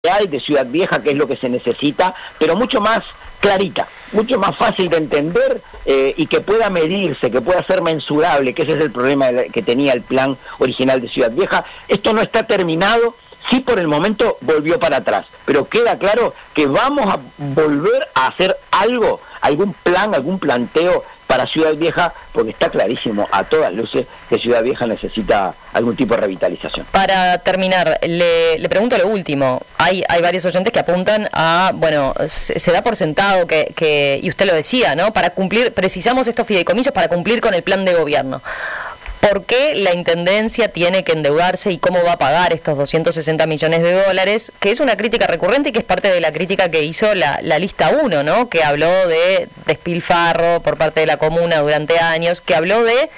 de Ciudad Vieja, que es lo que se necesita, pero mucho más clarita, mucho más fácil de entender y que pueda medirse, que pueda ser mensurable, que ese es el problema que tenía el plan original de Ciudad Vieja. Esto no está terminado, sí por el momento volvió para atrás, pero queda claro que vamos a volver a hacer algo, algún plan, algún planteo para Ciudad Vieja, porque está clarísimo a todas luces que Ciudad Vieja necesita algún tipo de revitalización. Para terminar, le pregunto lo último. Hay varios oyentes que apuntan a, bueno, se da por sentado que, y usted lo decía, ¿no? Para cumplir, precisamos estos fideicomisos para cumplir con el plan de gobierno. ¿Por qué la Intendencia tiene que endeudarse y cómo va a pagar estos 260 millones de dólares? Que es una crítica recurrente y que es parte de la crítica que hizo la lista 1, ¿no? Que habló de despilfarro por parte de la comuna durante años, que habló de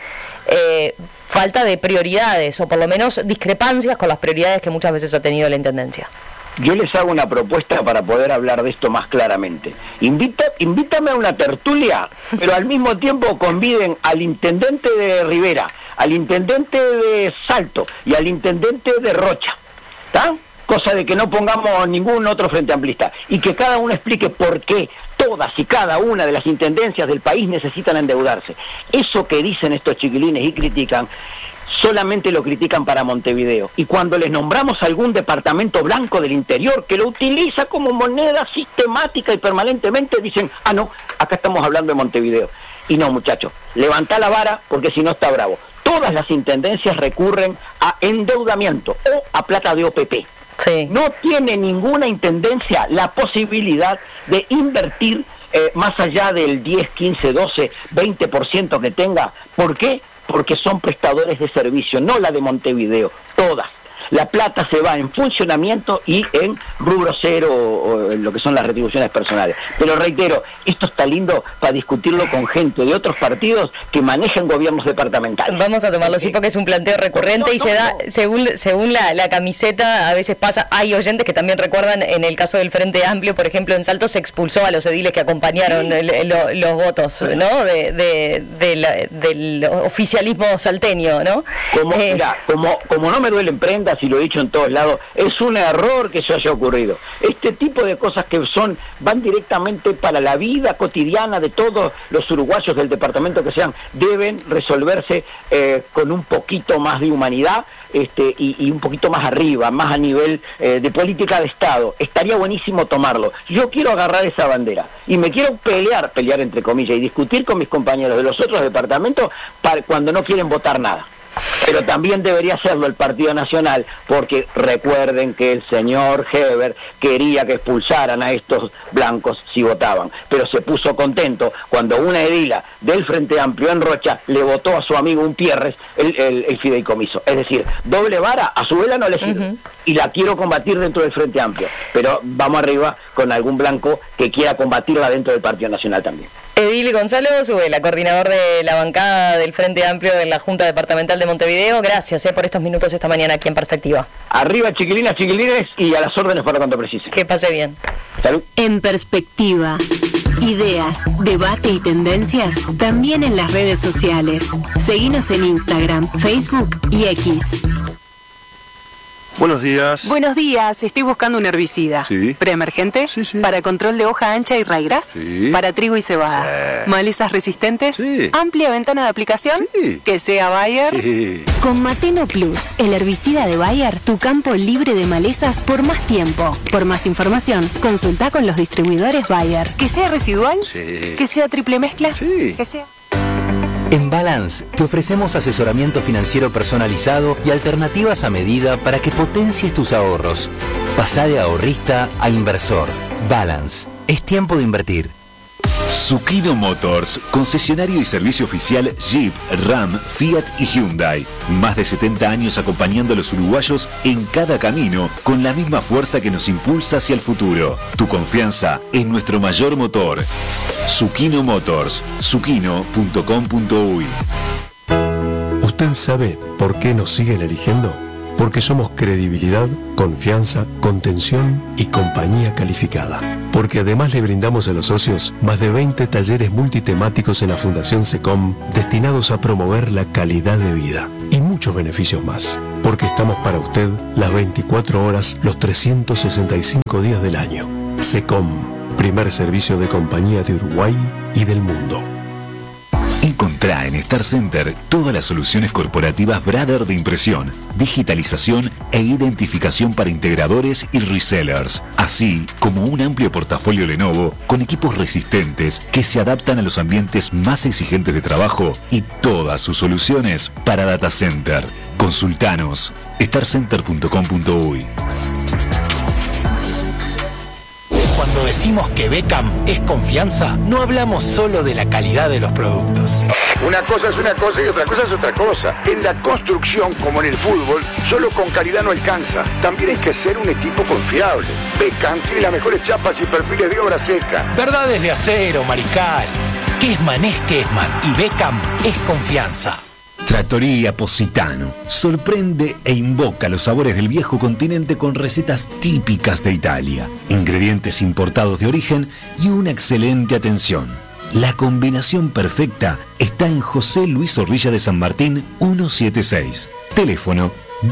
falta de prioridades, o por lo menos discrepancias con las prioridades que muchas veces ha tenido la Intendencia. Yo les hago una propuesta para poder hablar de esto más claramente. Invítame a una tertulia, pero al mismo tiempo conviden al intendente de Rivera, al intendente de Salto y al intendente de Rocha, ¿está? Cosa de que no pongamos ningún otro frente amplista y que cada uno explique por qué todas y cada una de las intendencias del país necesitan endeudarse. Eso que dicen estos chiquilines y critican, solamente lo critican para Montevideo. Y cuando les nombramos algún departamento blanco del interior que lo utiliza como moneda sistemática y permanentemente, dicen, ah no, acá estamos hablando de Montevideo. Y no, muchachos, levantá la vara porque si no está bravo. Todas las intendencias recurren a endeudamiento o a plata de OPP. Sí. No tiene ninguna intendencia la posibilidad de invertir más allá del 10, 15, 12, 20% que tenga. ¿Por qué? Porque son prestadores de servicio, no la de Montevideo, todas. La plata se va en funcionamiento y en rubro cero o en lo que son las retribuciones personales. Pero reitero, esto está lindo para discutirlo con gente de otros partidos que manejan gobiernos departamentales. Vamos a tomarlo así porque es un planteo recurrente y se da, según la camiseta, a veces pasa. Hay oyentes que también recuerdan, en el caso del Frente Amplio, por ejemplo, en Salto se expulsó a los ediles que acompañaron los votos, ¿no? Del oficialismo salteño, ¿no? Como no me duelen prendas, y lo he dicho en todos lados, es un error que eso haya ocurrido. Este tipo de cosas que van directamente para la vida cotidiana de todos los uruguayos del departamento que sean, deben resolverse con un poquito más de humanidad y un poquito más arriba, más a nivel de política de Estado. Estaría buenísimo tomarlo. Yo quiero agarrar esa bandera y me quiero pelear entre comillas, y discutir con mis compañeros de los otros departamentos cuando no quieren votar nada. Pero también debería hacerlo el Partido Nacional, porque recuerden que el señor Heber quería que expulsaran a estos blancos si votaban, pero se puso contento cuando una edila del Frente Amplio en Rocha le votó a su amigo Umpierres el fideicomiso. Es decir, doble vara, a su vela no le sirve. Y la quiero combatir dentro del Frente Amplio, pero vamos arriba con algún blanco que quiera combatirla dentro del Partido Nacional también. Edil Gonzalo Zubela, coordinador de la bancada del Frente Amplio de la Junta Departamental de Montevideo, gracias por estos minutos esta mañana aquí en Perspectiva. Arriba, chiquilinas, chiquilines, y a las órdenes para cuando precisen. Que pase bien. Salud. En Perspectiva, ideas, debate y tendencias también en las redes sociales. Seguinos en Instagram, Facebook y X. Buenos días. Buenos días, estoy buscando un herbicida. Sí. ¿Preemergente? Sí. ¿Para control de hoja ancha y raigras? Sí. ¿Para trigo y cebada? Sí. ¿Malezas resistentes? Sí. ¿Amplia ventana de aplicación? Sí. ¿Que sea Bayer? Sí. Con Mateno Plus, el herbicida de Bayer, tu campo libre de malezas por más tiempo. Por más información, consulta con los distribuidores Bayer. ¿Que sea residual? Sí. ¿Que sea triple mezcla? Sí. ¿Que sea...? En Balance te ofrecemos asesoramiento financiero personalizado y alternativas a medida para que potencies tus ahorros. Pasá de ahorrista a inversor. Balance. Es tiempo de invertir. Zucchino Motors, concesionario y servicio oficial Jeep, Ram, Fiat y Hyundai. Más de 70 años acompañando a los uruguayos en cada camino, con la misma fuerza que nos impulsa hacia el futuro. Tu confianza es nuestro mayor motor. Zucchino Motors, zucchino.com.uy. ¿Usted sabe por qué nos siguen eligiendo? Porque somos credibilidad, confianza, contención y compañía calificada. Porque además le brindamos a los socios más de 20 talleres multitemáticos en la Fundación SECOM destinados a promover la calidad de vida y muchos beneficios más. Porque estamos para usted las 24 horas, los 365 días del año. SECOM, primer servicio de compañía de Uruguay y del mundo. Encontrá en Star Center todas las soluciones corporativas Brother de impresión, digitalización e identificación para integradores y resellers, así como un amplio portafolio Lenovo con equipos resistentes que se adaptan a los ambientes más exigentes de trabajo y todas sus soluciones para data center. Consultanos starcenter.com.uy. Cuando decimos que Beckham es confianza, no hablamos solo de la calidad de los productos. Una cosa es una cosa y otra cosa es otra cosa. En la construcción, como en el fútbol, solo con calidad no alcanza. También hay que ser un equipo confiable. Beckham tiene las mejores chapas y perfiles de obra seca. Verdades de acero, Mariscal. Kesman es Kesman y Beckham es confianza. Trattoria Positano sorprende e invoca los sabores del viejo continente con recetas típicas de Italia, ingredientes importados de origen y una excelente atención. La combinación perfecta está en José Luis Zorrilla de San Martín 176, teléfono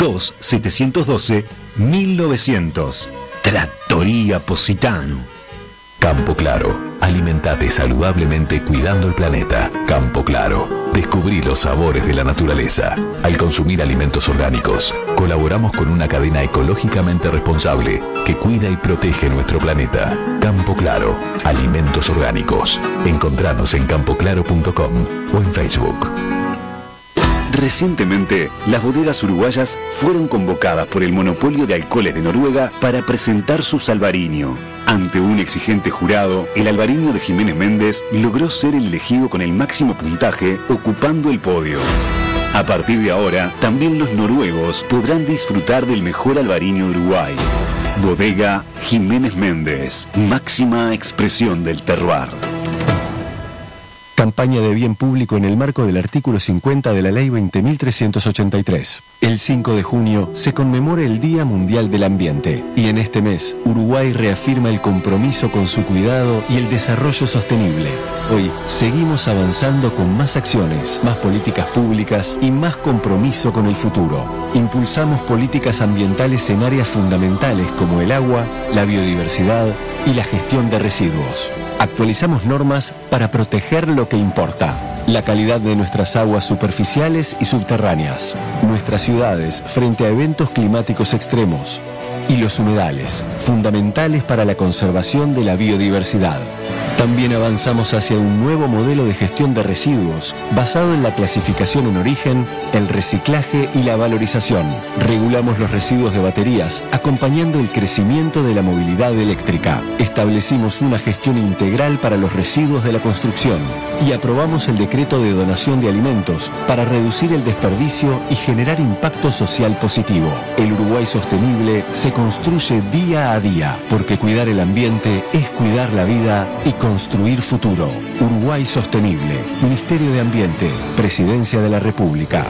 2712-1900. Trattoria Positano. Campo Claro. Alimentate saludablemente cuidando el planeta. Campo Claro. Descubrí los sabores de la naturaleza. Al consumir alimentos orgánicos, colaboramos con una cadena ecológicamente responsable que cuida y protege nuestro planeta. Campo Claro. Alimentos orgánicos. Encontranos en campoclaro.com o en Facebook. Recientemente, las bodegas uruguayas fueron convocadas por el monopolio de alcoholes de Noruega para presentar su Albariño. Ante un exigente jurado, el Albariño de Jiménez Méndez logró ser el elegido con el máximo puntaje, ocupando el podio. A partir de ahora, también los noruegos podrán disfrutar del mejor Albariño de Uruguay. Bodega Jiménez Méndez, máxima expresión del terroir. Campaña de bien público en el marco del artículo 50 de la Ley 20.383. El 5 de junio se conmemora el Día Mundial del Ambiente y en este mes Uruguay reafirma el compromiso con su cuidado y el desarrollo sostenible. Hoy seguimos avanzando con más acciones, más políticas públicas y más compromiso con el futuro. Impulsamos políticas ambientales en áreas fundamentales como el agua, la biodiversidad y la gestión de residuos. Actualizamos normas para proteger lo que importa: la calidad de nuestras aguas superficiales y subterráneas, nuestras ciudades frente a eventos climáticos extremos y los humedales, fundamentales para la conservación de la biodiversidad. También avanzamos hacia un nuevo modelo de gestión de residuos basado en la clasificación en origen, el reciclaje y la valorización. Regulamos los residuos de baterías, acompañando el crecimiento de la movilidad eléctrica. Establecimos una gestión integral para los residuos de la construcción y aprobamos el decreto de donación de alimentos para reducir el desperdicio y generar impacto social positivo. El Uruguay sostenible se construye día a día, porque cuidar el ambiente es cuidar la vida y construir futuro. Uruguay Sostenible, Ministerio de Ambiente, Presidencia de la República.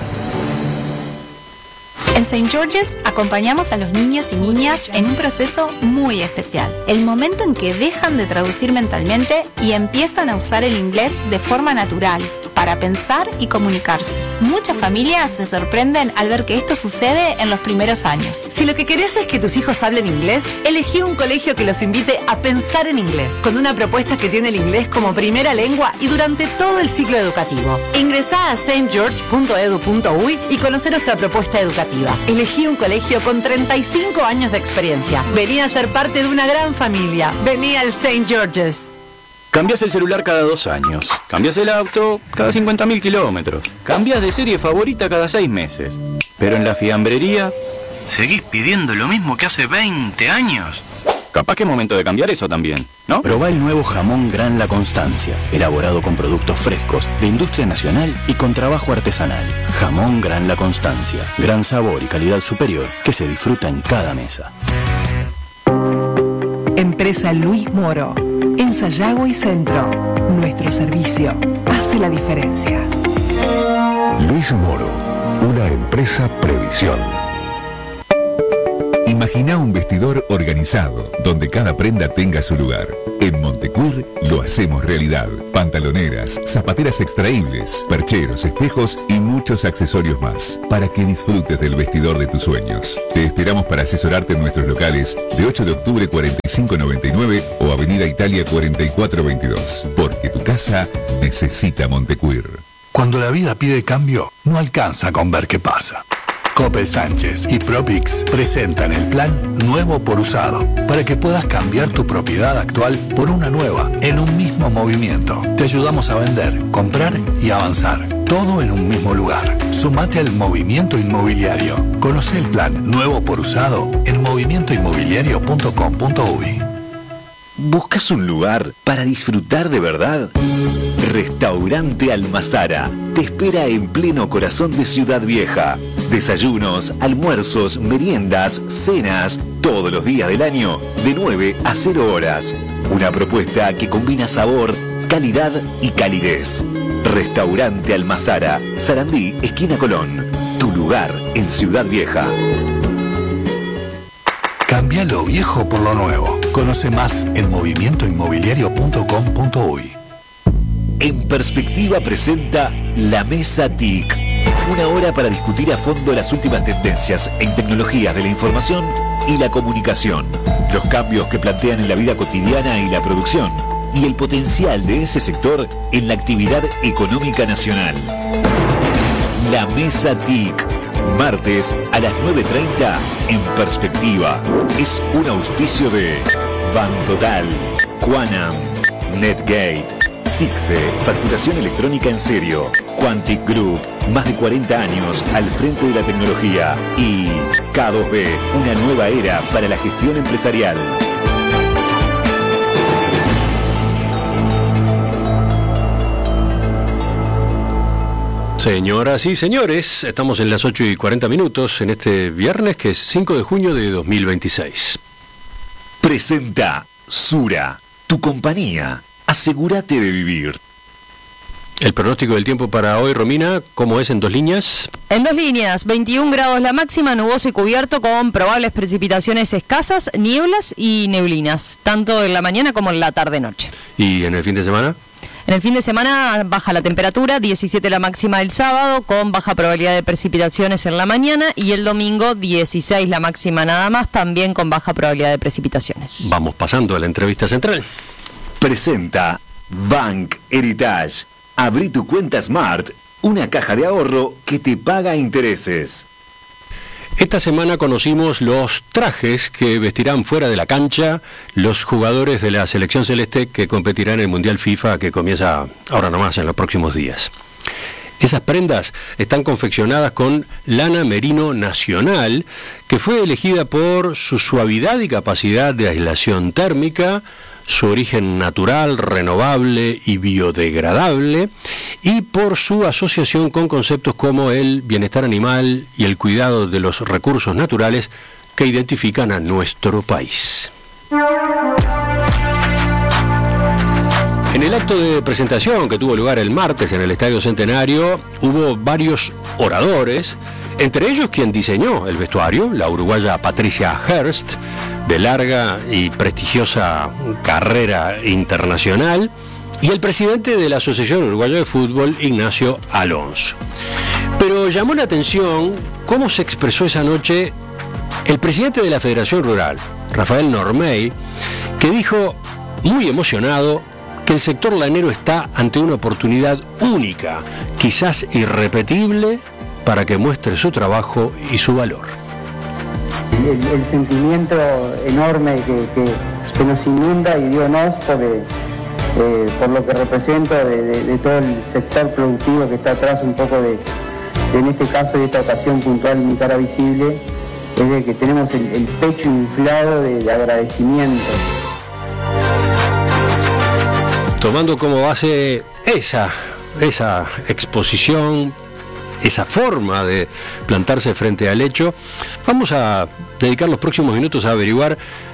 En St. George's acompañamos a los niños y niñas en un proceso muy especial. El momento en que dejan de traducir mentalmente y empiezan a usar el inglés de forma natural, para pensar y comunicarse. Muchas familias se sorprenden al ver que esto sucede en los primeros años. Si lo que querés es que tus hijos hablen inglés, elegí un colegio que los invite a pensar en inglés, con una propuesta que tiene el inglés como primera lengua y durante todo el ciclo educativo. Ingresá a stgeorge.edu.uy y conocer nuestra propuesta educativa. Elegí un colegio con 35 años de experiencia. Vení a ser parte de una gran familia. Vení al St. George's. Cambias el celular cada 2 años. Cambias el auto cada 50.000 kilómetros. Cambias de serie favorita cada 6 meses. Pero en la fiambrería, ¿seguís pidiendo lo mismo que hace 20 años? Capaz que es momento de cambiar eso también, ¿no? Probá el nuevo jamón Gran La Constancia, elaborado con productos frescos, de industria nacional y con trabajo artesanal. Jamón Gran La Constancia, gran sabor y calidad superior que se disfruta en cada mesa. Empresa Luis Moro, en Sayago y Centro. Nuestro servicio hace la diferencia. Luis Moro, una empresa Previsión. Imagina un vestidor organizado, donde cada prenda tenga su lugar. En Montecuir lo hacemos realidad. Pantaloneras, zapateras extraíbles, percheros, espejos y muchos accesorios más, para que disfrutes del vestidor de tus sueños. Te esperamos para asesorarte en nuestros locales de 8 de octubre 4599 o Avenida Italia 4422, porque tu casa necesita Montecuir. Cuando la vida pide cambio, no alcanza con ver qué pasa. Coppel Sánchez y Propix presentan el plan Nuevo por Usado, para que puedas cambiar tu propiedad actual por una nueva, en un mismo movimiento. Te ayudamos a vender, comprar y avanzar, todo en un mismo lugar. Sumate al movimiento inmobiliario. Conoce el plan Nuevo por Usado en movimientoinmobiliario.com.uy. ¿Buscas un lugar para disfrutar de verdad? Restaurante Almazara te espera en pleno corazón de Ciudad Vieja. Desayunos, almuerzos, meriendas, cenas, todos los días del año, de 9 a 0 horas. Una propuesta que combina sabor, calidad y calidez. Restaurante Almazara, Sarandí, esquina Colón. Tu lugar en Ciudad Vieja. Cambia lo viejo por lo nuevo. Conoce más en movimientoinmobiliario.com.uy. En Perspectiva presenta La Mesa TIC. Una hora para discutir a fondo las últimas tendencias en tecnologías de la información y la comunicación, los cambios que plantean en la vida cotidiana y la producción, y el potencial de ese sector en la actividad económica nacional. La Mesa TIC, martes a las 9:30 en Perspectiva. Es un auspicio de Bantotal, Quanam, Netgate, SIGFE, facturación electrónica en serio, Quantic Group, más de 40 años al frente de la tecnología, y K2B, una nueva era para la gestión empresarial. Señoras y señores, estamos en las 8:40 en este viernes, que es 5 de junio de 2026. Presenta Sura, tu compañía. Asegúrate de vivir. El pronóstico del tiempo para hoy, Romina, ¿cómo es en 2 líneas? En 2 líneas, 21 grados la máxima, nuboso y cubierto con probables precipitaciones escasas, nieblas y neblinas, tanto en la mañana como en la tarde-noche. ¿Y en el fin de semana? En el fin de semana baja la temperatura, 17 la máxima el sábado, con baja probabilidad de precipitaciones en la mañana, y el domingo 16 la máxima nada más, también con baja probabilidad de precipitaciones. Vamos pasando a la entrevista central. Presenta Bank Heritage. Abrí tu cuenta Smart, una caja de ahorro que te paga intereses. Esta semana conocimos los trajes que vestirán fuera de la cancha los jugadores de la selección celeste que competirán en el Mundial FIFA, que comienza ahora nomás en los próximos días. Esas prendas están confeccionadas con lana merino nacional, que fue elegida por su suavidad y capacidad de aislación térmica, su origen natural, renovable y biodegradable, y por su asociación con conceptos como el bienestar animal y el cuidado de los recursos naturales que identifican a nuestro país. En el acto de presentación que tuvo lugar el martes en el Estadio Centenario, hubo varios oradores, entre ellos quien diseñó el vestuario, la uruguaya Patricia Hearst, de larga y prestigiosa carrera internacional, y el presidente de la Asociación Uruguaya de Fútbol, Ignacio Alonso. Pero llamó la atención cómo se expresó esa noche el presidente de la Federación Rural, Rafael Normey, que dijo, muy emocionado, que el sector lanero está ante una oportunidad única, quizás irrepetible, para que muestre su trabajo y su valor. El sentimiento enorme que nos inunda, y digo nos por lo que representa de todo el sector productivo que está atrás un poco de en este caso y esta ocasión puntual Mi Cara Visible, es de que tenemos el pecho inflado de agradecimiento. Tomando como base esa exposición, esa forma de plantarse frente al hecho, vamos a dedicar los próximos minutos a averiguar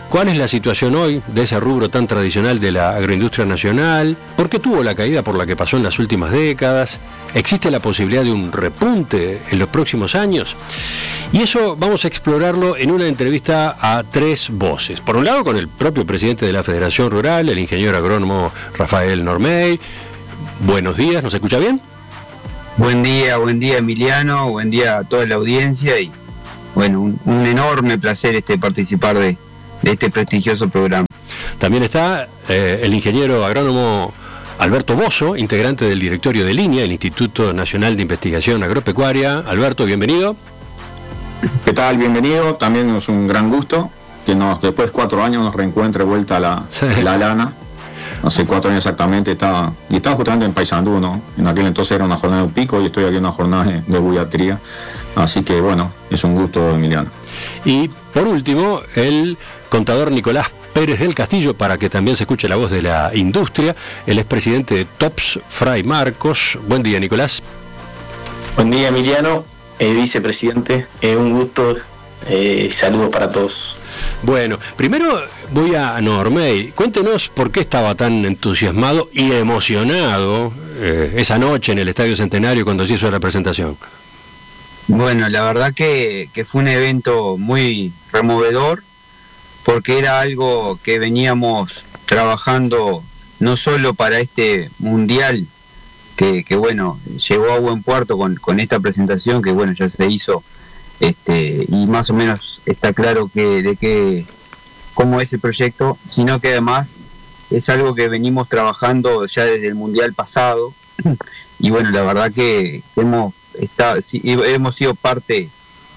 ¿Cuál es la situación hoy de ese rubro tan tradicional de la agroindustria nacional? ¿Por qué tuvo la caída por la que pasó en las últimas décadas? ¿Existe la posibilidad de un repunte en los próximos años? Y eso vamos a explorarlo en una entrevista a tres voces. Por un lado, con el propio presidente de la Federación Rural, el ingeniero agrónomo Rafael Normey. Buenos días, ¿nos escucha bien? Buen día Emiliano, buen día a toda la audiencia y bueno, un enorme placer participar de este prestigioso programa. También está el ingeniero agrónomo Alberto Bozo, integrante del directorio de LINEA, el Instituto Nacional de Investigación Agropecuaria. Alberto, bienvenido. ¿Qué tal? Bienvenido. También es un gran gusto que después de 4 años nos reencuentre vuelta la lana. Hace 4 años exactamente estaba justamente en Paysandú, ¿no? En aquel entonces era una jornada de un pico y estoy aquí en una jornada de buiatría. Así que bueno, es un gusto, Emiliano. Y por último, el contador Nicolás Pérez del Castillo, para que también se escuche la voz de la industria. Él es presidente de TOPS Fray Marcos. Buen día, Nicolás. Buen día, Emiliano, vicepresidente. Un gusto. Saludos para todos. Bueno, primero voy a Normey. Cuéntenos por qué estaba tan entusiasmado y emocionado esa noche en el Estadio Centenario cuando se hizo la presentación. Bueno, la verdad que fue un evento muy removedor, porque era algo que veníamos trabajando no solo para este mundial, que bueno, llegó a buen puerto con esta presentación, que bueno, ya se hizo, y más o menos está claro cómo es el proyecto, sino que además es algo que venimos trabajando ya desde el mundial pasado, y bueno, la verdad que hemos sido parte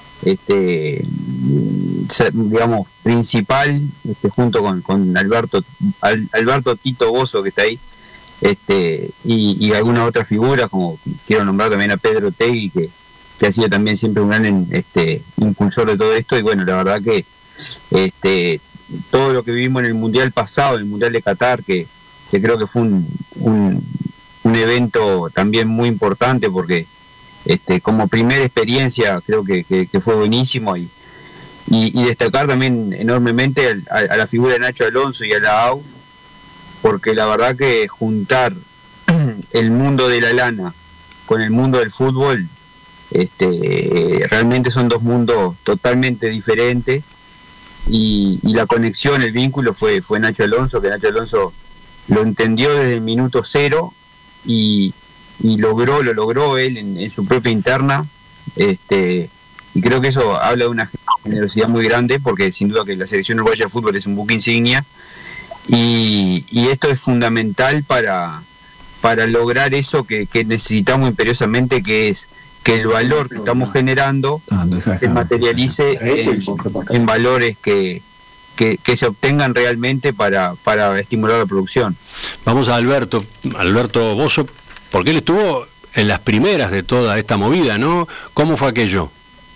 digamos principal, junto con Alberto Tito Bozo, que está ahí, y algunas otras figuras, como quiero nombrar también a Pedro Tegui, que ha sido también siempre un gran impulsor de todo esto. Y bueno, la verdad que todo lo que vivimos en el mundial pasado, el mundial de Qatar, que creo que fue un evento también muy importante, porque como primera experiencia creo que fue buenísimo, y destacar también enormemente a la figura de Nacho Alonso y a la AUF, porque la verdad que juntar el mundo de la lana con el mundo del fútbol, realmente son dos mundos totalmente diferentes, y la conexión, el vínculo fue Nacho Alonso lo entendió desde el minuto cero y lo logró él en su propia interna, y creo que eso habla de una generosidad muy grande, porque sin duda que la selección uruguaya de fútbol es un buque insignia, y esto es fundamental para lograr eso que necesitamos imperiosamente, que es que el valor que estamos generando se materialice en valores que se obtengan realmente para estimular la producción. Vamos a Alberto Bozo, porque él estuvo en las primeras de toda esta movida, ¿no? ¿Cómo fue aquello?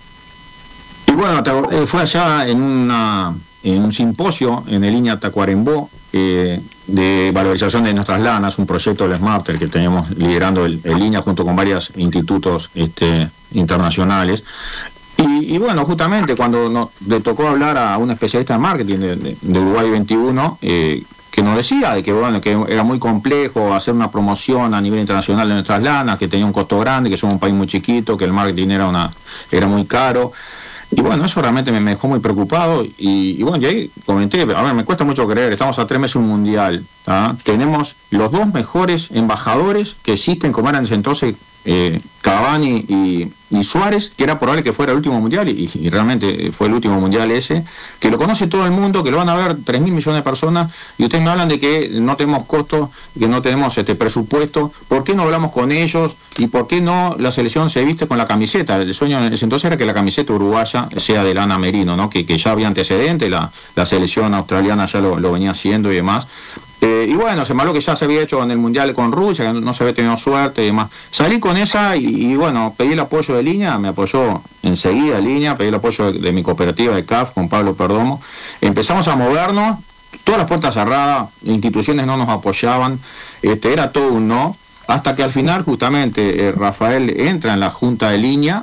Y bueno, fue allá en un simposio en el INEA Tacuarembó, de valorización de nuestras lanas, un proyecto del Smarter que teníamos liderando el INEA junto con varios institutos internacionales. Y bueno, justamente cuando le tocó hablar a un especialista de marketing de Uruguay 21, que nos decía de que era muy complejo hacer una promoción a nivel internacional de nuestras lanas, que tenía un costo grande, que somos un país muy chiquito, que el marketing era muy caro. Y bueno, eso realmente me dejó muy preocupado, y bueno, y ahí comenté, me cuesta mucho creer, estamos a 3 meses de un mundial, ¿tá? Tenemos los 2 mejores embajadores que existen, como eran en ese entonces, Cavani y Suárez, que era probable que fuera el último mundial, y realmente fue el último mundial ese, que lo conoce todo el mundo, que lo van a ver 3.000 millones de personas, y ustedes me hablan de que no tenemos costos, que no tenemos presupuesto. ¿Por qué no hablamos con ellos? ¿Y por qué no la selección se viste con la camiseta? El sueño en ese entonces era que la camiseta uruguaya sea de lana merino, ¿no? Que ya había antecedentes, la selección australiana ya lo venía haciendo y demás. Y bueno, se me habló que ya se había hecho en el Mundial con Rusia, que no se había tenido suerte y demás. Salí con esa y bueno, pedí el apoyo de LINEA, me apoyó enseguida LINEA, pedí el apoyo de mi cooperativa de CAF con Pablo Perdomo. Empezamos a movernos, todas las puertas cerradas, instituciones no nos apoyaban, era todo un no, hasta que al final justamente Rafael entra en la junta de LINEA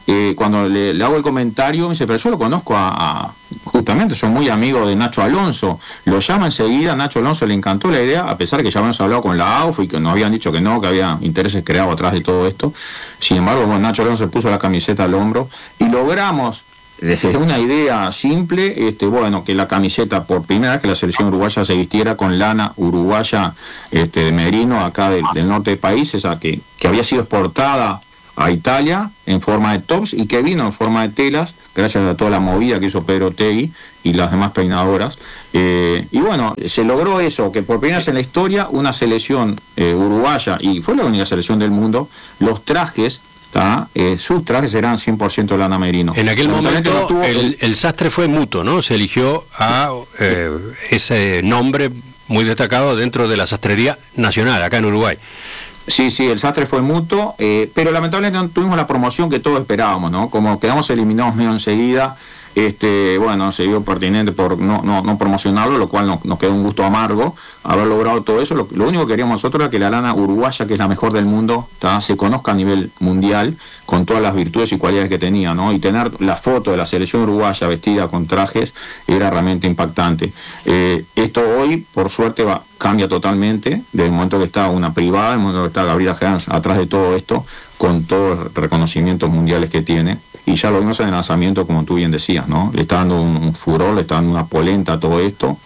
cuando le hago el comentario, me dice, pero yo lo conozco justamente, son muy amigos de Nacho Alonso. Lo llama enseguida, Nacho Alonso le encantó la idea, a pesar que ya habíamos hablado con la AUF y que nos habían dicho que no, que había intereses creados atrás de todo esto. Sin embargo, bueno, Nacho Alonso se puso la camiseta al hombro y logramos, desde una idea simple, bueno, que la camiseta, por primera vez que la selección uruguaya se vistiera con lana uruguaya de merino, acá del norte del país, esa que había sido exportada a Italia en forma de tops y que vino en forma de telas, gracias a toda la movida que hizo Pedro Tegui y las demás peinadoras. Y bueno, se logró eso, que por primera vez en la historia una selección uruguaya, y fue la única selección del mundo, los trajes, sus trajes eran 100% lana merino. En aquel momento el sastre fue mutuo, ¿no? Se eligió a ese nombre muy destacado dentro de la sastrería nacional, acá en Uruguay. Sí, el sastre fue mutuo, pero lamentablemente no tuvimos la promoción que todos esperábamos, ¿no? Como quedamos eliminados medio enseguida, bueno, se vio pertinente por no promocionarlo, lo cual nos quedó un gusto amargo haber logrado todo eso. Lo único que queríamos nosotros era que la lana uruguaya, que es la mejor del mundo, se conozca a nivel mundial con todas las virtudes y cualidades que tenía, ¿no? Y tener la foto de la selección uruguaya vestida con trajes era realmente impactante. Esto hoy, por suerte, cambia totalmente, desde el momento que está una privada, el momento que está Gabriela Hans atrás de todo esto, con todos los reconocimientos mundiales que tiene. Y ya lo vimos en el lanzamiento, como tú bien decías, ¿no? Le está dando un furor, le está dando una polenta a todo esto.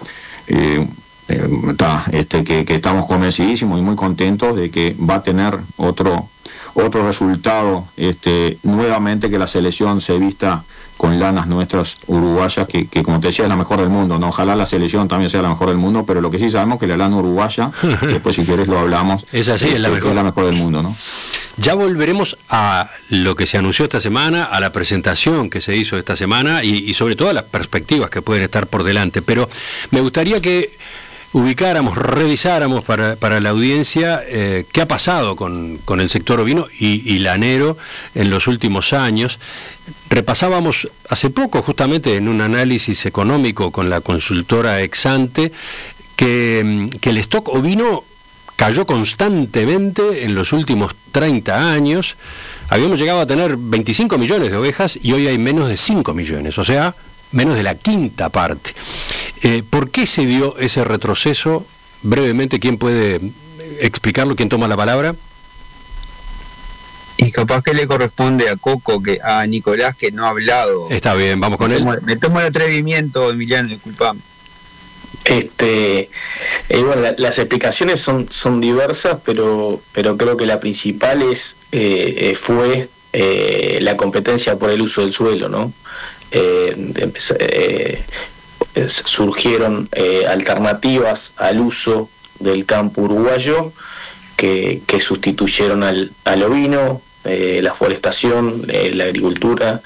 Que estamos convencidísimos y muy contentos de que va a tener otro resultado, nuevamente, que la selección se vista con lanas nuestras uruguayas, que como te decía, es la mejor del mundo, ¿no? Ojalá la selección también sea la mejor del mundo, pero lo que sí sabemos es que la lana uruguaya, después si quieres lo hablamos, es así, es la mejor del mundo, ¿no? Ya volveremos a lo que se anunció esta semana, a la presentación que se hizo esta semana y sobre todo a las perspectivas que pueden estar por delante, pero me gustaría que ubicáramos, revisáramos para la audiencia qué ha pasado con el sector ovino y lanero en los últimos años. Repasábamos hace poco, justamente en un análisis económico con la consultora Exante, que el stock ovino cayó constantemente en los últimos 30 años. Habíamos llegado a tener 25 millones de ovejas y hoy hay menos de 5 millones, o sea, menos de la quinta parte. ¿Por qué se dio ese retroceso? Brevemente, ¿quién puede explicarlo? ¿Quién toma la palabra? Y capaz que le corresponde a Coco, a Nicolás, que no ha hablado. Está bien, vamos con él. Me tomo el atrevimiento, Emiliano, disculpame. Bueno, las explicaciones son diversas, pero creo que la principal fue la competencia por el uso del suelo, ¿no? Surgieron alternativas al uso del campo uruguayo que sustituyeron al ovino, la forestación, la agricultura,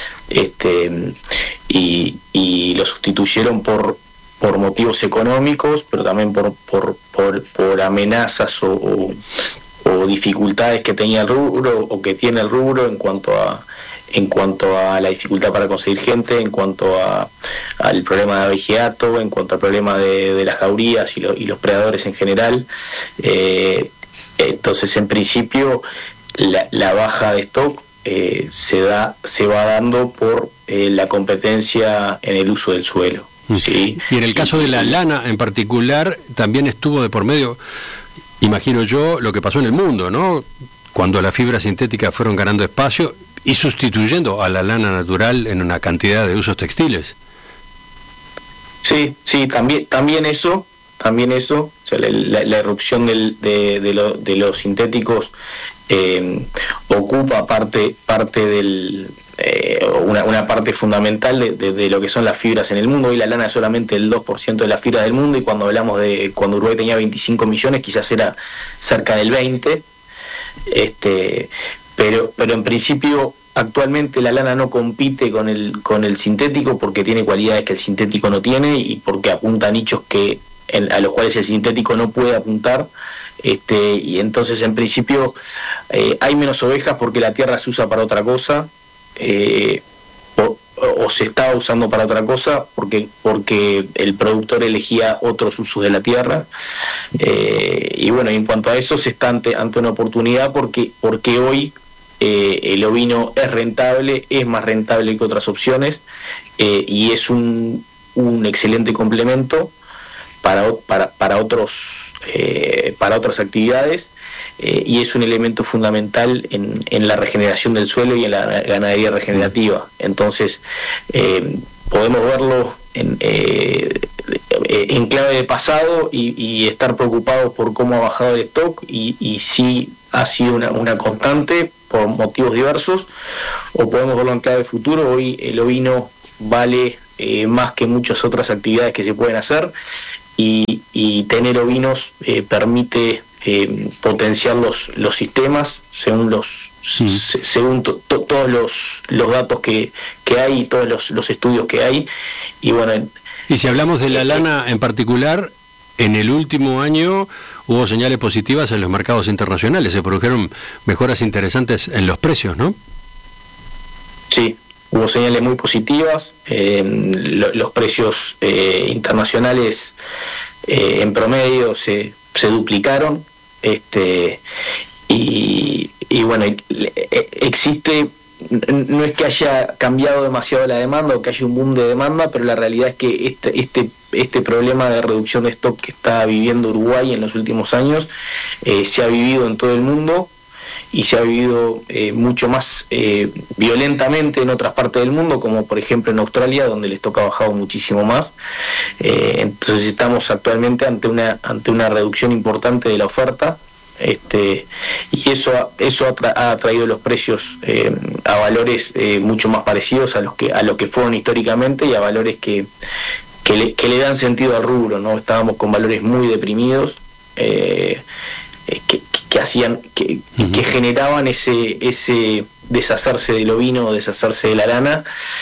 y lo sustituyeron por motivos económicos, pero también por amenazas o dificultades que tenía el rubro o que tiene el rubro en cuanto a la dificultad para conseguir gente, en cuanto al problema de abegiato, en cuanto al problema de las jaurías y los predadores en general. Entonces, en principio, la baja de stock se va dando por la competencia en el uso del suelo. ¿Sí? Y en el caso de la lana en particular, también estuvo de por medio, imagino yo, lo que pasó en el mundo, ¿no? Cuando las fibras sintéticas fueron ganando espacio y sustituyendo a la lana natural en una cantidad de usos textiles. Sí, también eso, o sea, la irrupción de los sintéticos ocupa parte del una parte fundamental de lo que son las fibras en el mundo. Hoy la lana es solamente el 2% de las fibras del mundo, y cuando hablamos de cuando Uruguay tenía 25 millones, quizás era cerca del 20%. Pero en principio actualmente la lana no compite con el sintético, porque tiene cualidades que el sintético no tiene y porque apunta a nichos a los cuales el sintético no puede apuntar. Y entonces en principio hay menos ovejas porque la tierra se usa para otra cosa, o se estaba usando para otra cosa porque el productor elegía otros usos de la tierra. Y bueno, en cuanto a eso se está ante una oportunidad porque hoy el ovino es rentable, es más rentable que otras opciones, y es un excelente complemento para otras actividades, y es un elemento fundamental en la regeneración del suelo y en la ganadería regenerativa. Entonces, podemos verlo en clave de pasado y estar preocupados por cómo ha bajado el stock, y sí ha sido una constante por motivos diversos, o podemos verlo en clave de futuro. Hoy el ovino vale más que muchas otras actividades que se pueden hacer, y tener ovinos permite potenciar los sistemas según todos los datos que hay y todos los estudios que hay. Y bueno, y si hablamos de la lana en particular, en el último año hubo señales positivas en los mercados internacionales, se produjeron mejoras interesantes en los precios, ¿no? Sí, hubo señales muy positivas. Los precios internacionales en promedio se duplicaron, y bueno, existe, no es que haya cambiado demasiado la demanda o que haya un boom de demanda, pero la realidad es que este problema de reducción de stock que está viviendo Uruguay en los últimos años se ha vivido en todo el mundo, y se ha vivido mucho más violentamente en otras partes del mundo, como por ejemplo en Australia, donde el stock ha bajado muchísimo más. Entonces estamos actualmente ante una reducción importante de la oferta, y eso ha traído los precios a valores mucho más parecidos a los que fueron históricamente, y a valores que le dan sentido al rubro, ¿no? Estábamos con valores muy deprimidos, que generaban ese deshacerse del ovino, deshacerse de la lana,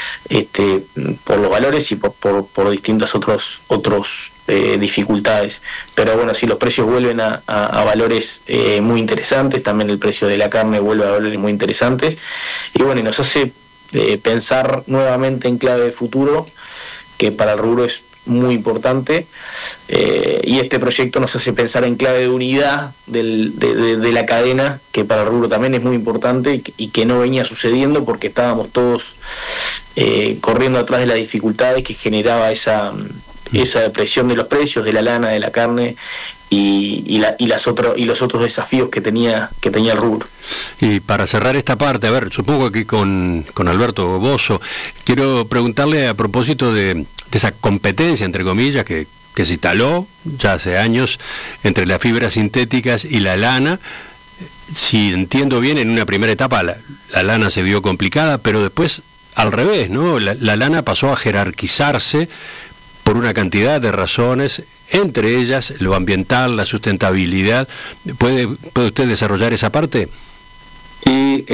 por los valores y por distintas otros dificultades. Pero bueno, si los precios vuelven a valores muy interesantes, también el precio de la carne vuelve a valores muy interesantes, y bueno, y nos hace pensar nuevamente en clave de futuro, que para el rubro es muy importante, y este proyecto nos hace pensar en clave de unidad de la cadena, que para el rubro también es muy importante, y que no venía sucediendo porque estábamos todos corriendo atrás de las dificultades que generaba esa depresión de los precios de la lana, de la carne, y los otros desafíos que tenía el rubro. Y para cerrar esta parte, a ver, supongo que con Alberto Bozzo, quiero preguntarle a propósito de esa competencia, entre comillas, que se instaló ya hace años entre las fibras sintéticas y la lana. Si entiendo bien, en una primera etapa la lana se vio complicada, pero después al revés, ¿no? La lana pasó a jerarquizarse por una cantidad de razones, entre ellas lo ambiental, la sustentabilidad. ¿Puede usted desarrollar esa parte? Sí,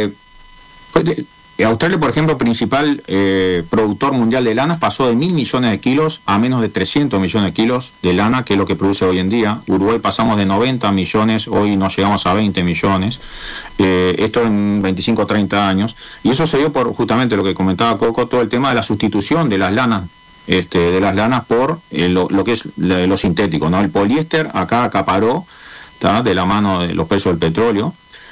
Australia, por ejemplo, principal productor mundial de lanas, pasó de 1.000 millones de kilos a menos de 300 millones de kilos de lana, que es lo que produce hoy en día. Uruguay pasamos de 90 millones, hoy nos llegamos a 20 millones. Esto en 25 o 30 años. Y eso se dio por justamente lo que comentaba Coco, todo el tema de la sustitución de las lanas. Por lo que es lo sintético, ¿no? El poliéster acá acaparó, ¿tá?, de la mano de los precios del petróleo.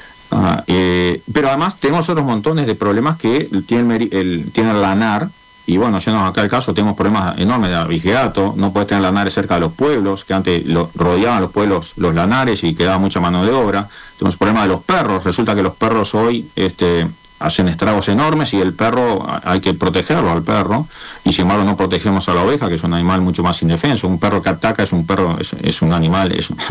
Pero además tenemos otros montones de problemas que tiene el lanar, y bueno, yéndonos acá el caso, tenemos problemas enormes de abigeato. No puedes tener lanares cerca de los pueblos, que antes rodeaban los pueblos los lanares y quedaba mucha mano de obra. Tenemos problemas de los perros, resulta que los perros hoy hacen estragos enormes, y el perro hay que protegerlo al perro, y sin embargo no protegemos a la oveja, que es un animal mucho más indefenso. Un perro que ataca es un animal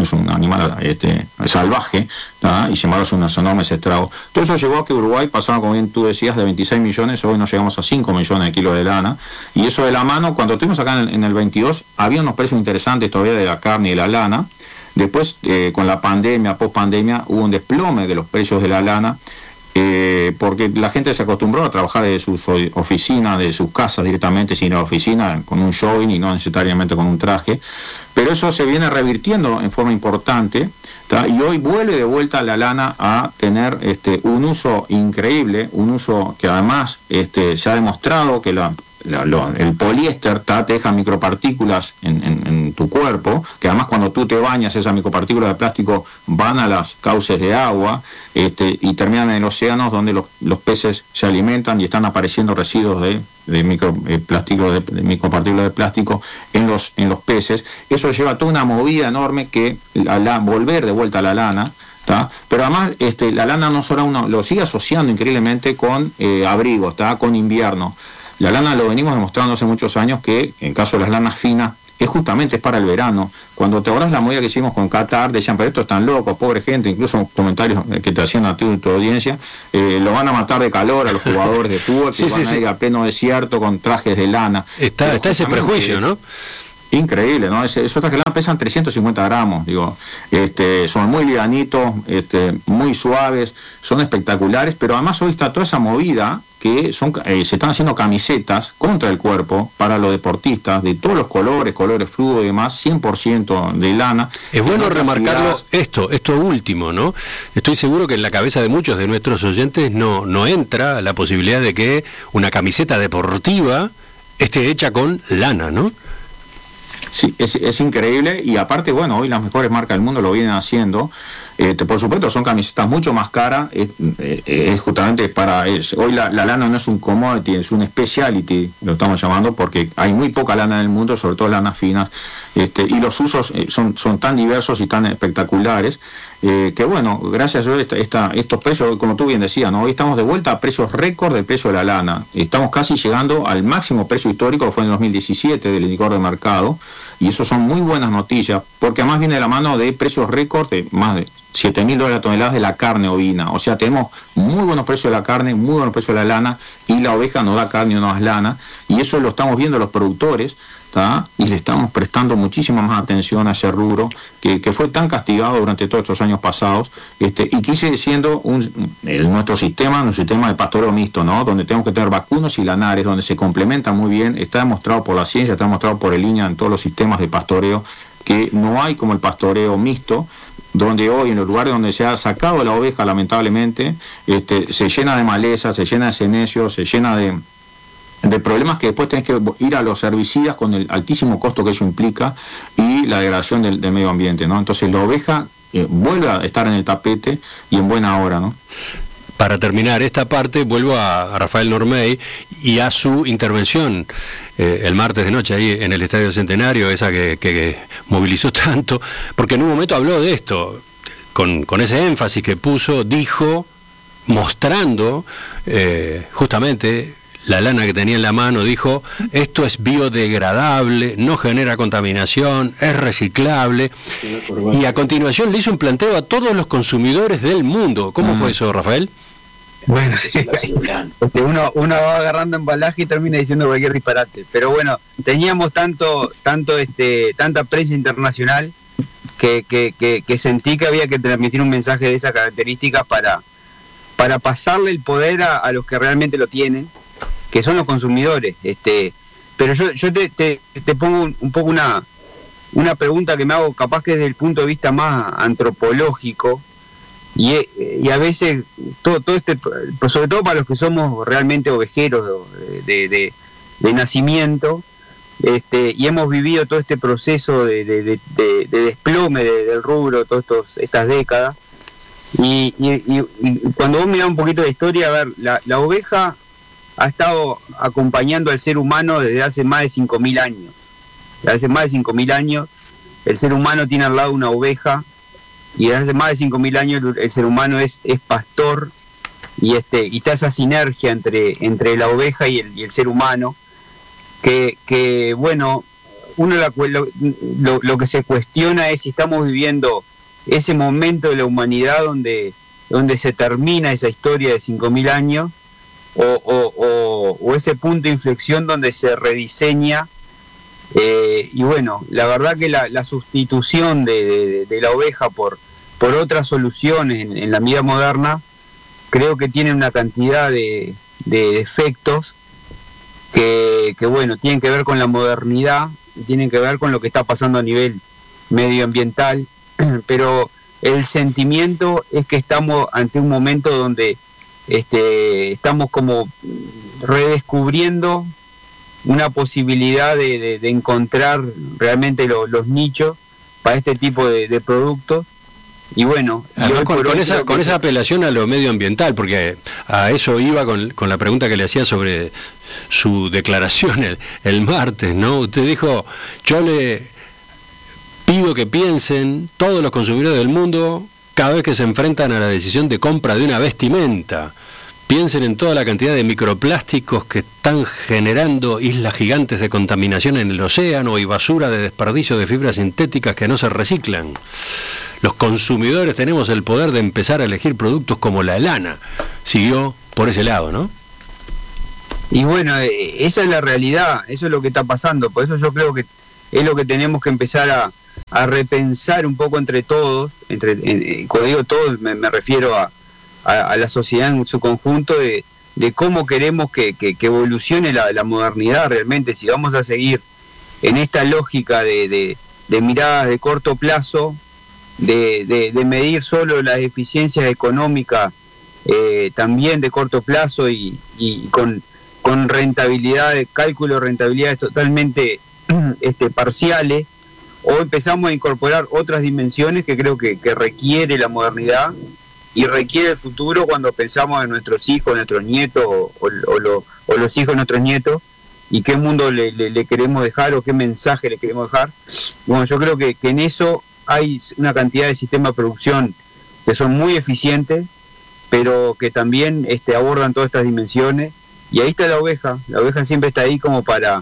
salvaje, ¿tá? Y sin embargo son unos enormes estragos. Todo eso llevó a que Uruguay pasaba, como bien tú decías, de 26 millones, hoy nos llegamos a 5 millones de kilos de lana, y eso de la mano, cuando estuvimos acá en el 22, había unos precios interesantes todavía de la carne y la lana. Después, con la pandemia, post-pandemia, hubo un desplome de los precios de la lana, porque la gente se acostumbró a trabajar de sus oficinas, de sus casas directamente, sin ir a la oficina, con un jogging y no necesariamente con un traje. Pero eso se viene revirtiendo en forma importante, ¿tá? Y hoy vuelve de vuelta la lana a tener un uso increíble, un uso que además se ha demostrado que el poliéster te deja micropartículas en tu cuerpo, que además cuando tú te bañas esas micropartículas de plástico van a las cauces de agua y terminan en océanos donde los peces se alimentan y están apareciendo residuos de micropartículas de plástico en los peces. Eso lleva toda una movida enorme que volver de vuelta a la lana. Pero además la lana no solo uno lo sigue asociando increíblemente con abrigos, con invierno. La lana lo venimos demostrando hace muchos años que en caso de las lanas finas es para el verano. Cuando te acordás la movida que hicimos con Qatar, decían, pero estos están locos, pobre gente, incluso comentarios que te hacían a ti tu audiencia, lo van a matar de calor a los jugadores de fútbol, que van a ir a pleno desierto con trajes de lana. Está ese prejuicio, ¿no? Increíble, ¿no? Esos trajes de lana pesan 350 gramos, son muy livianitos, muy suaves, son espectaculares, pero además hoy está toda esa movida que se están haciendo camisetas contra el cuerpo para los deportistas de todos los colores fluo y demás, 100% de lana. Es bueno remarcarlo esto último, ¿no? Estoy seguro que en la cabeza de muchos de nuestros oyentes no entra la posibilidad de que una camiseta deportiva esté hecha con lana, ¿no? Sí, es increíble, y aparte, bueno, hoy las mejores marcas del mundo lo vienen haciendo. Por supuesto, son camisetas mucho más caras, es justamente para eso. Hoy la lana no es un commodity, es un specialty, lo estamos llamando, porque hay muy poca lana en el mundo, sobre todo lanas finas, y los usos son tan diversos y tan espectaculares, que bueno, gracias a estos precios, como tú bien decías, ¿no? Hoy estamos de vuelta a precios récord del precio de la lana. Estamos casi llegando al máximo precio histórico, que fue en 2017 del indicador de mercado, y eso son muy buenas noticias, porque además viene de la mano de precios récord de más de $7.000 la tonelada de la carne ovina. O sea, tenemos muy buenos precios de la carne, muy buenos precios de la lana, y la oveja no da carne, no da lana, y eso lo estamos viendo los productores, y le estamos prestando muchísima más atención a ese rubro que fue tan castigado durante todos estos años pasados, y que sigue siendo nuestro sistema, un sistema de pastoreo mixto, ¿no? Donde tenemos que tener vacunos y lanares, donde se complementan muy bien. Está demostrado por la ciencia, está demostrado por el INAH en todos los sistemas de pastoreo, que no hay como el pastoreo mixto, donde hoy en los lugares donde se ha sacado la oveja, lamentablemente, se llena de maleza, se llena de senecio, se llena de problemas que después tenés que ir a los herbicidas con el altísimo costo que eso implica y la degradación del medio ambiente, ¿no? Entonces la oveja vuelve a estar en el tapete y en buena hora, ¿no? Para terminar esta parte, vuelvo a Rafael Normey y a su intervención el martes de noche ahí en el Estadio Centenario, esa que movilizó tanto, porque en un momento habló de esto, con ese énfasis que puso, dijo, mostrando justamente la lana que tenía en la mano, dijo, esto es biodegradable, no genera contaminación, es reciclable, y a continuación le hizo un planteo a todos los consumidores del mundo. ¿Cómo fue eso, Rafael? Bueno, sí, uno va agarrando embalaje y termina diciendo cualquier disparate, pero bueno, teníamos tanta prensa internacional que sentí que había que transmitir un mensaje de esas características para pasarle el poder a los que realmente lo tienen, que son los consumidores. Pero yo te pongo un poco una pregunta que me hago, capaz que desde el punto de vista más antropológico, y a veces todo pues sobre todo para los que somos realmente ovejeros de nacimiento, y hemos vivido todo este proceso de desplome del rubro, todas estas décadas, y cuando vos mirás un poquito la historia, a ver, la oveja ha estado acompañando al ser humano desde hace más de 5.000 años. Desde hace más de 5.000 años el ser humano tiene al lado una oveja, y desde hace más de 5.000 años el ser humano es pastor, y está esa sinergia entre la oveja y el ser humano, que bueno, uno lo que se cuestiona es si estamos viviendo ese momento de la humanidad donde se termina esa historia de 5.000 años, o ese punto de inflexión donde se rediseña, y bueno, la verdad que la sustitución de la oveja por otras soluciones en la vida moderna, creo que tiene una cantidad de efectos que bueno, tienen que ver con la modernidad, tienen que ver con lo que está pasando a nivel medioambiental, pero el sentimiento es que estamos ante un momento donde estamos como redescubriendo una posibilidad de encontrar realmente los nichos para este tipo de productos. Y bueno, con esa apelación a lo medioambiental, porque a eso iba con la pregunta que le hacía sobre su declaración el martes, ¿no? Usted dijo, yo le pido que piensen todos los consumidores del mundo cada vez que se enfrentan a la decisión de compra de una vestimenta. Piensen en toda la cantidad de microplásticos que están generando islas gigantes de contaminación en el océano y basura de desperdicio de fibras sintéticas que no se reciclan. Los consumidores tenemos el poder de empezar a elegir productos como la lana. Siguió por ese lado, ¿no? Y bueno, esa es la realidad, eso es lo que está pasando. Por eso yo creo que es lo que tenemos que empezar a repensar un poco entre todos. Cuando digo todos, me refiero a la sociedad en su conjunto, de cómo queremos que evolucione la modernidad realmente. Si vamos a seguir en esta lógica de miradas de corto plazo, de medir solo las eficiencias económicas también de corto plazo y con rentabilidades, cálculo de rentabilidades totalmente parciales, o empezamos a incorporar otras dimensiones que creo que requiere la modernidad y requiere el futuro cuando pensamos en nuestros hijos, nuestros nietos o los hijos de nuestros nietos, y qué mundo le queremos dejar o qué mensaje le queremos dejar. Bueno, yo creo que en eso hay una cantidad de sistemas de producción que son muy eficientes, pero que también abordan todas estas dimensiones, y ahí está la oveja siempre está ahí como para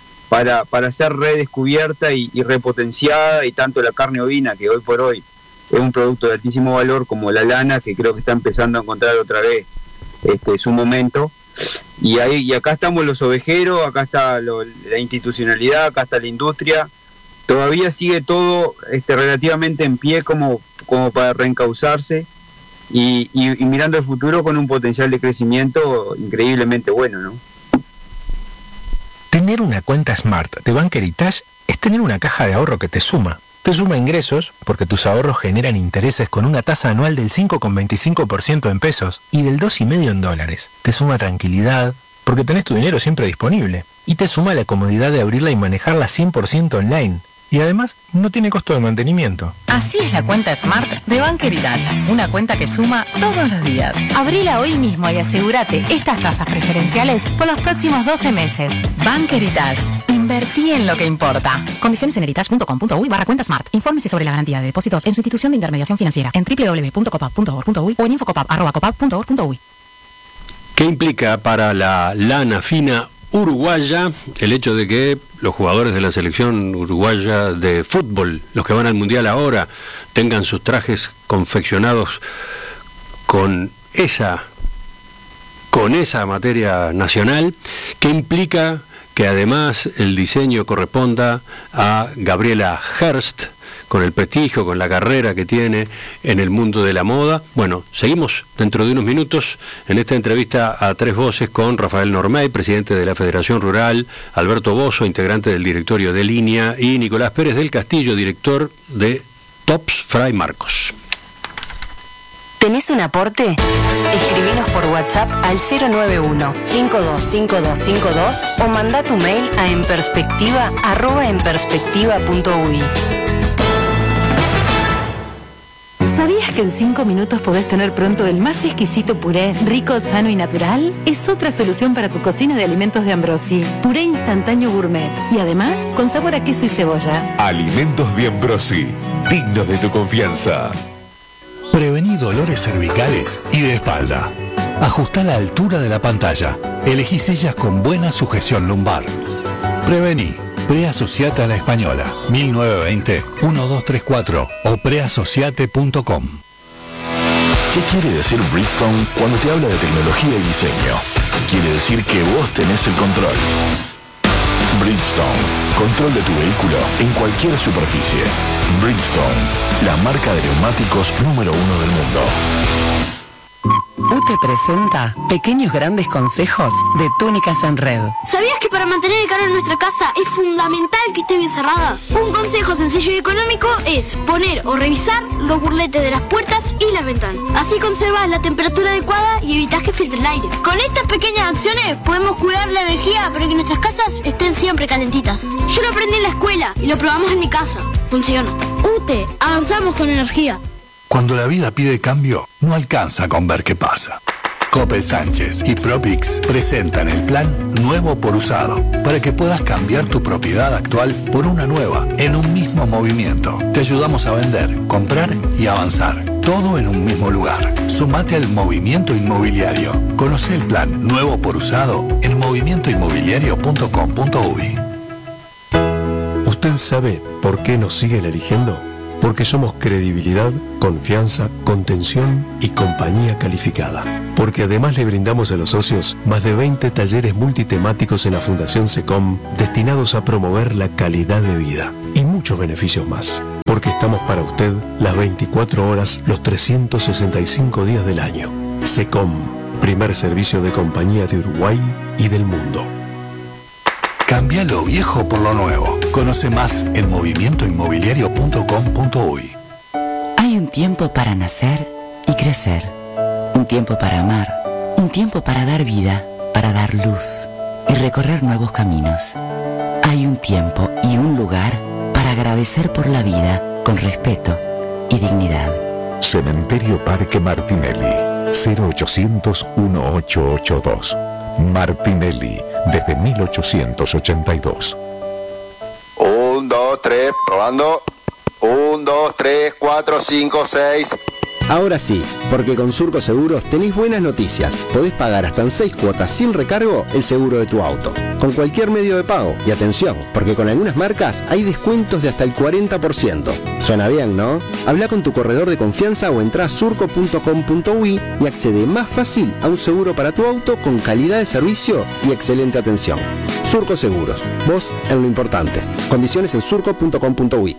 ser redescubierta y repotenciada, y tanto la carne ovina, que hoy por hoy es un producto de altísimo valor, como la lana, que creo que está empezando a encontrar otra vez su momento. Y acá estamos los ovejeros, acá está la institucionalidad, acá está la industria. Todavía sigue todo relativamente en pie como para reencauzarse y mirando el futuro con un potencial de crecimiento increíblemente bueno, ¿no? Tener una cuenta Smart de Bank Heritage es tener una caja de ahorro que te suma. Te suma ingresos porque tus ahorros generan intereses con una tasa anual del 5,25% en pesos y del 2,5% en dólares. Te suma tranquilidad porque tenés tu dinero siempre disponible. Y te suma la comodidad de abrirla y manejarla 100% online. Y además no tiene costo de mantenimiento. Así es la cuenta Smart de Bank Heritage, una cuenta que suma todos los días. Abrila hoy mismo y asegúrate estas tasas preferenciales por los próximos 12 meses. Bank Heritage, invertí en lo que importa. Condiciones en heritage.com.uy/cuenta Smart. Infórmese sobre la garantía de depósitos en su institución de intermediación financiera en www.copap.org.uy o en infocopap@copap.org.uy. ¿Qué implica para la lana fina uruguaya el hecho de que los jugadores de la selección uruguaya de fútbol, los que van al mundial ahora, tengan sus trajes confeccionados con esa materia nacional? ¿Qué implica que además el diseño corresponda a Gabriela Hearst, con el prestigio, con la carrera que tiene en el mundo de la moda? Bueno, seguimos dentro de unos minutos en esta entrevista a tres voces con Rafael Normay, presidente de la Federación Rural, Alberto Bozo, integrante del directorio de Línea, y Nicolás Pérez del Castillo, director de Tops Fray Marcos. ¿Tenés un aporte? Escribinos por WhatsApp al 091-525252 o mandá tu mail a enperspectiva@enperspectiva.uy. ¿Sabías que en 5 minutos podés tener pronto el más exquisito puré, rico, sano y natural? Es otra solución para tu cocina de alimentos de Ambrosi. Puré instantáneo gourmet y además con sabor a queso y cebolla. Alimentos de Ambrosi, dignos de tu confianza. Prevení dolores cervicales y de espalda. Ajustá la altura de la pantalla. Elegí sillas con buena sujeción lumbar. Prevení. Preasociate a la Española, 1920-1234 o preasociate.com. ¿Qué quiere decir Bridgestone cuando te habla de tecnología y diseño? Quiere decir que vos tenés el control. Bridgestone, control de tu vehículo en cualquier superficie. Bridgestone, la marca de neumáticos número 1 del mundo. UTE presenta pequeños grandes consejos de Túnicas en Red. ¿Sabías que para mantener el calor en nuestra casa es fundamental que esté bien cerrada? Un consejo sencillo y económico es poner o revisar los burletes de las puertas y las ventanas. Así conservas la temperatura adecuada y evitas que filtre el aire. Con estas pequeñas acciones podemos cuidar la energía para que nuestras casas estén siempre calentitas. Yo lo aprendí en la escuela y lo probamos en mi casa. Funciona. UTE, avanzamos con energía. Cuando la vida pide cambio, no alcanza con ver qué pasa. Coppel Sánchez y Propix presentan el plan nuevo por usado para que puedas cambiar tu propiedad actual por una nueva en un mismo movimiento. Te ayudamos a vender, comprar y avanzar. Todo en un mismo lugar. Sumate al movimiento inmobiliario. Conoce el plan nuevo por usado en movimientoinmobiliario.com.uy. ¿Usted sabe por qué nos siguen eligiendo? Porque somos credibilidad, confianza, contención y compañía calificada. Porque además le brindamos a los socios más de 20 talleres multitemáticos en la Fundación SECOM destinados a promover la calidad de vida y muchos beneficios más. Porque estamos para usted las 24 horas, los 365 días del año. SECOM, primer servicio de compañía de Uruguay y del mundo. Cambia lo viejo por lo nuevo. Conoce más en movimientoinmobiliario.com.uy. Hay un tiempo para nacer y crecer. Un tiempo para amar. Un tiempo para dar vida, para dar luz y recorrer nuevos caminos. Hay un tiempo y un lugar para agradecer por la vida con respeto y dignidad. Cementerio Parque Martinelli, 0800-1882. Martinelli, desde 1882. 1, 2, 3, probando. 1, 2, 3, 4, 5, 6. Ahora sí, porque con Surco Seguros tenéis buenas noticias. Podés pagar hasta en 6 cuotas sin recargo el seguro de tu auto, con cualquier medio de pago. Y atención, porque con algunas marcas hay descuentos de hasta el 40%. Suena bien, ¿no? Habla con tu corredor de confianza o entrá a surco.com.uy y accede más fácil a un seguro para tu auto con calidad de servicio y excelente atención. Surco Seguros, vos en lo importante. Condiciones en surco.com.uy.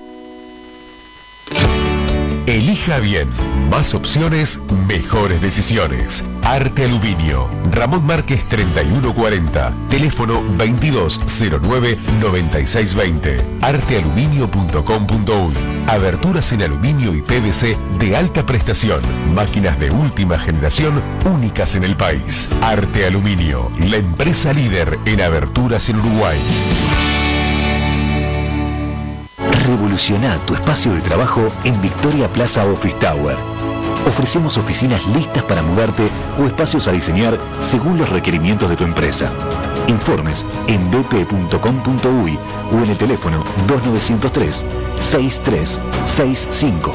Elija bien. Más opciones, mejores decisiones. Arte Aluminio. Ramón Márquez 3140. Teléfono 2209-9620. Artealuminio.com.uy. Aberturas en aluminio y PVC de alta prestación. Máquinas de última generación únicas en el país. Arte Aluminio. La empresa líder en aberturas en Uruguay. Revoluciona tu espacio de trabajo en Victoria Plaza Office Tower. Ofrecemos oficinas listas para mudarte o espacios a diseñar según los requerimientos de tu empresa. Informes en bp.com.uy o en el teléfono 2903-6365.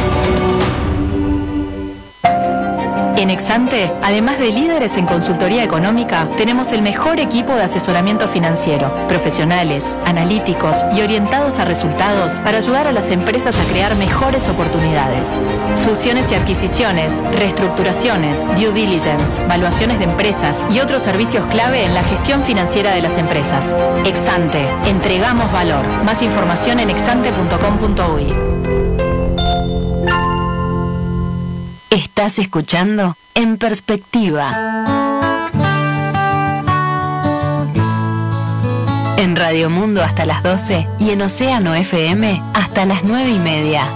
En Exante, además de líderes en consultoría económica, tenemos el mejor equipo de asesoramiento financiero, profesionales, analíticos y orientados a resultados para ayudar a las empresas a crear mejores oportunidades. Fusiones y adquisiciones, reestructuraciones, due diligence, valuaciones de empresas y otros servicios clave en la gestión financiera de las empresas. Exante, entregamos valor. Más información en exante.com.uy. Estás escuchando En Perspectiva. En Radio Mundo hasta las 12 y en Océano FM hasta las 9:30.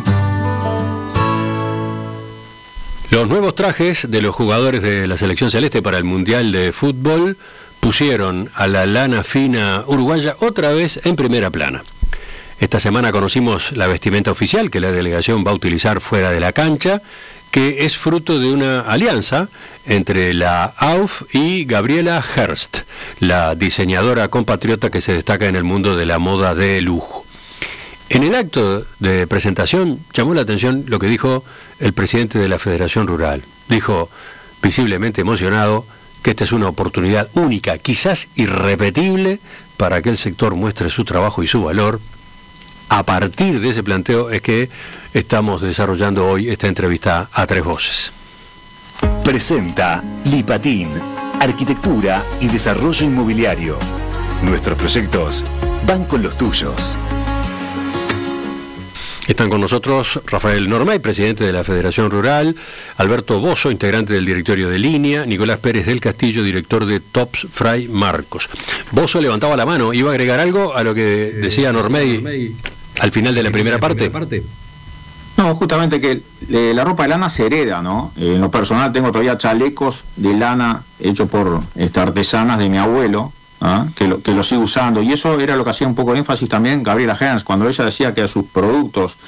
Los nuevos trajes de los jugadores de la selección celeste para el Mundial de Fútbol pusieron a la lana fina uruguaya otra vez en primera plana. Esta semana conocimos la vestimenta oficial que la delegación va a utilizar fuera de la cancha, que es fruto de una alianza entre la AUF y Gabriela Hearst, la diseñadora compatriota que se destaca en el mundo de la moda de lujo. En el acto de presentación llamó la atención lo que dijo el presidente de la Federación Rural. Dijo, visiblemente emocionado, que esta es una oportunidad única, quizás irrepetible, para que el sector muestre su trabajo y su valor. A partir de ese planteo es que estamos desarrollando hoy esta entrevista a tres voces. Presenta Lipatín, Arquitectura y Desarrollo Inmobiliario. Nuestros proyectos van con los tuyos. Están con nosotros Rafael Normay, presidente de la Federación Rural, Alberto Bozo, integrante del directorio de Línea, Nicolás Pérez del Castillo, director de Tops Fray Marcos. Bozo levantaba la mano, ¿iba a agregar algo a lo que decía Normay al final de la primera parte? No, justamente que la ropa de lana se hereda, ¿no? En lo personal tengo todavía chalecos de lana hechos por artesanas de mi abuelo, que lo sigue usando, y eso era lo que hacía un poco de énfasis también Gabriela Hens cuando ella decía que a sus productos,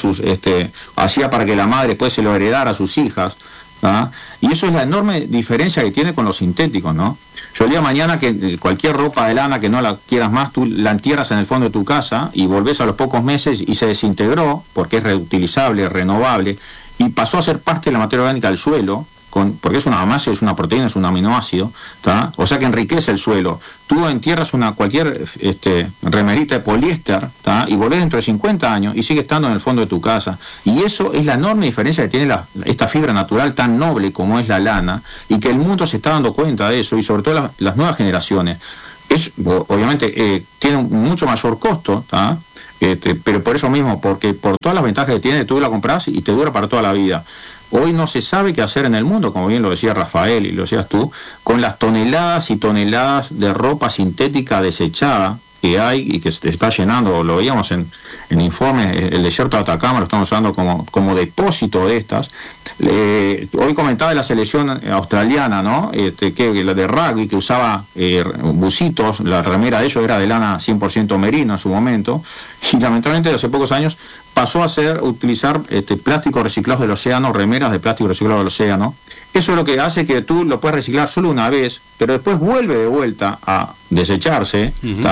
hacía para que la madre después se lo heredara a sus hijas, y eso es la enorme diferencia que tiene con los sintéticos, ¿no? Yo el día de mañana que cualquier ropa de lana que no la quieras más, tú la entierras en el fondo de tu casa y volvés a los pocos meses y se desintegró porque es reutilizable, renovable, y pasó a ser parte de la materia orgánica del suelo, porque es una masa, es una proteína, es un aminoácido, o sea que enriquece el suelo. Tú entierras cualquier remerita de poliéster, y volvés dentro de 50 años y sigue estando en el fondo de tu casa. Y eso es la enorme diferencia que tiene esta fibra natural tan noble como es la lana, y que el mundo se está dando cuenta de eso, y sobre todo las nuevas generaciones. Obviamente tiene un mucho mayor costo, pero por eso mismo, porque por todas las ventajas que tiene, tú la compras y te dura para toda la vida. Hoy no se sabe qué hacer en el mundo, como bien lo decía Rafael y lo decías tú, con las toneladas y toneladas de ropa sintética desechada que hay y que se está llenando. Lo veíamos en informes, el desierto de Atacama lo estamos usando como depósito de estas. Hoy comentaba de la selección australiana, ¿no? Que la de rugby, que usaba bucitos, la remera de ellos era de lana 100% merino en su momento, y lamentablemente hace pocos años pasó a utilizar plásticos reciclados del océano, remeras de plástico reciclado del océano. Eso es lo que hace que tú lo puedes reciclar solo una vez, pero después vuelve de vuelta a desecharse.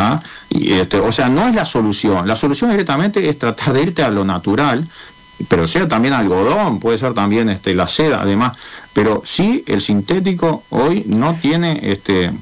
O sea, no es la solución. La solución directamente es tratar de irte a lo natural, pero sea también algodón, puede ser también la seda, además. Pero sí, el sintético hoy no tiene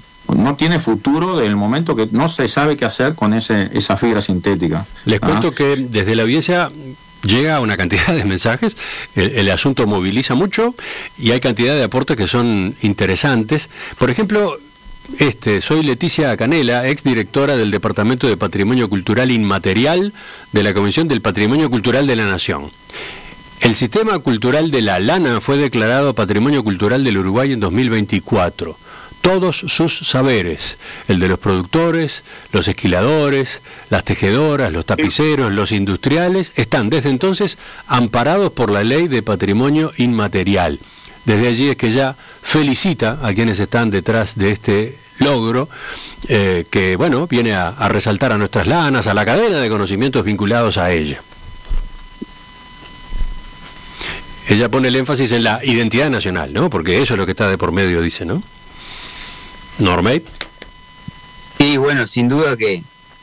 futuro del momento que no se sabe qué hacer con esa fibra sintética. Les cuento que desde la audiencia llega una cantidad de mensajes, el asunto moviliza mucho y hay cantidad de aportes que son interesantes. Por ejemplo, soy Leticia Canela, exdirectora del Departamento de Patrimonio Cultural Inmaterial de la Comisión del Patrimonio Cultural de la Nación. El sistema cultural de la lana fue declarado Patrimonio Cultural del Uruguay en 2024. Todos sus saberes, el de los productores, los esquiladores, las tejedoras, los tapiceros, los industriales, están desde entonces amparados por la Ley de Patrimonio Inmaterial. Desde allí es que ya felicita a quienes están detrás de este logro, que viene a resaltar a nuestras lanas, a la cadena de conocimientos vinculados a ella. Ella pone el énfasis en la identidad nacional, ¿no? Porque eso es lo que está de por medio, dice, ¿no? Normay. Sí, bueno, sin duda que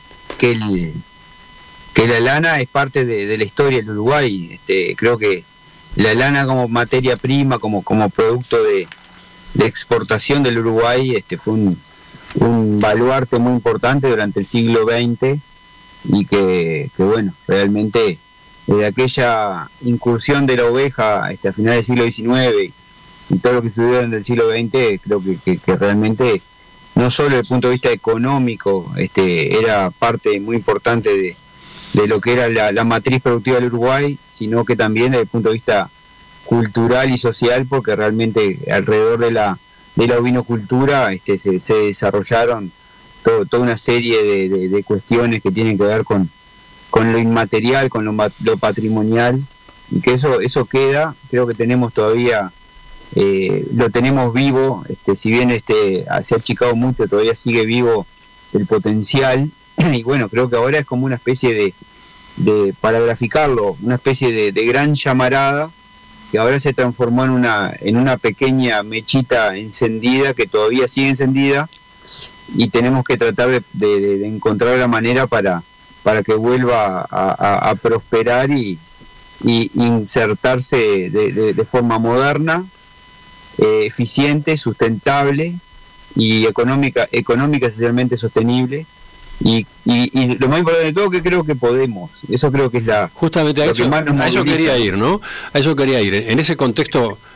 la lana es parte de la historia del Uruguay. Creo que la lana como materia prima, como producto de exportación del Uruguay, fue un baluarte muy importante durante el siglo XX, y que realmente de aquella incursión de la oveja a finales del siglo XIX y todo lo que sucedió en el siglo XX, creo que realmente, no solo desde el punto de vista económico, era parte muy importante de lo que era la matriz productiva del Uruguay, sino que también desde el punto de vista cultural y social, porque realmente alrededor de la ovinocultura se desarrollaron toda una serie de cuestiones que tienen que ver con lo inmaterial, con lo patrimonial, y que eso queda. Creo que tenemos todavía, lo tenemos vivo, si bien se ha achicado mucho, todavía sigue vivo el potencial, y bueno, creo que ahora es como una especie para graficarlo, una especie de gran llamarada, que ahora se transformó en una pequeña mechita encendida, que todavía sigue encendida, y tenemos que tratar de encontrar la manera para que vuelva a prosperar y insertarse de forma moderna, eficiente, sustentable y económica socialmente sostenible. Y lo más importante de todo, que creo que podemos. Eso creo que es justamente a eso quería ir, ¿no? A eso quería ir. En ese contexto